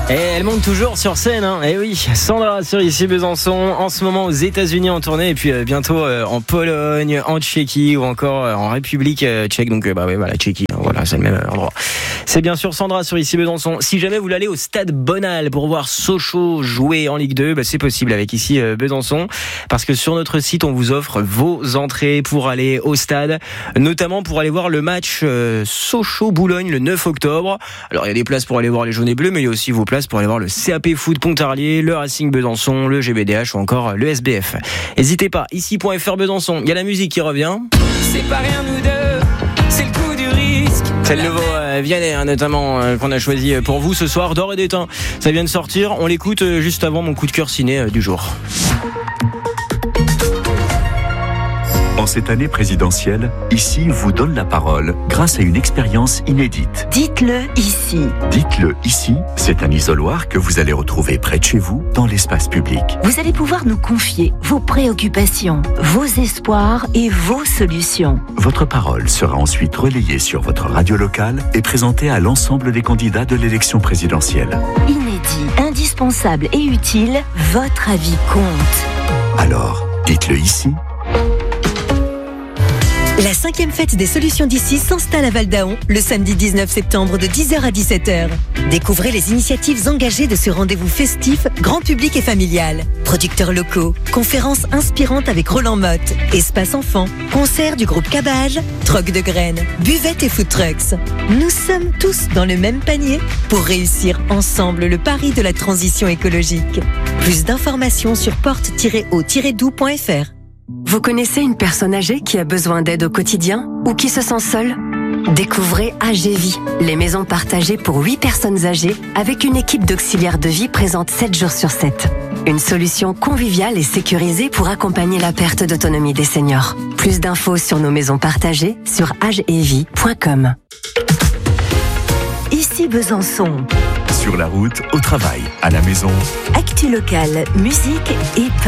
Et elle monte toujours sur scène, hein. Et oui, Sandra sur Ici Besançon, en ce moment aux États-Unis en tournée, et puis bientôt en Pologne, en Tchéquie ou encore en République tchèque. Donc voilà, Tchéquie, voilà, c'est le même endroit. C'est bien sûr Sandra sur Ici Besançon. Si jamais vous voulez aller au Stade Bonal pour voir Sochaux jouer en Ligue 2, c'est possible avec Ici Besançon, parce que sur notre site on vous offre vos entrées pour aller au stade, notamment pour aller voir le match Sochaux-Boulogne le 9 octobre. Alors il y a des places pour aller voir les jaunes et bleus, mais il y a aussi vos places pour aller voir le CAP Foot Pontarlier, le Racing Besançon, le GBDH ou encore le SBF. N'hésitez pas, ici.fr Besançon, il y a la musique qui revient. C'est pas rien nous deux, c'est le coup du risque. C'est le nouveau Vianney notamment qu'on a choisi pour vous ce soir, d'or et d'étain. Ça vient de sortir, on l'écoute juste avant mon coup de cœur ciné du jour. En cette année présidentielle, Ici vous donne la parole grâce à une expérience inédite. Dites-le ici. Dites-le ici, c'est un isoloir que vous allez retrouver près de chez vous, dans l'espace public. Vous allez pouvoir nous confier vos préoccupations, vos espoirs et vos solutions. Votre parole sera ensuite relayée sur votre radio locale et présentée à l'ensemble des candidats de l'élection présidentielle. Inédit, indispensable et utile, votre avis compte. Alors, dites-le ici. La 5e fête des solutions d'ici s'installe à Val-d'Aon le samedi 19 septembre de 10h à 17h. Découvrez les initiatives engagées de ce rendez-vous festif, grand public et familial. Producteurs locaux, conférences inspirantes avec Roland Motte, espace enfants, concerts du groupe Cabage, troc de graines, buvettes et food trucks. Nous sommes tous dans le même panier pour réussir ensemble le pari de la transition écologique. Plus d'informations sur porte-au-doux.fr. Vous connaissez une personne âgée qui a besoin d'aide au quotidien ou qui se sent seule ? Découvrez AGVie, les maisons partagées pour 8 personnes âgées avec une équipe d'auxiliaires de vie présente 7 jours sur 7. Une solution conviviale et sécurisée pour accompagner la perte d'autonomie des seniors. Plus d'infos sur nos maisons partagées sur agevie.com. Ici Besançon. Sur la route, au travail, à la maison. Actu locale, musique et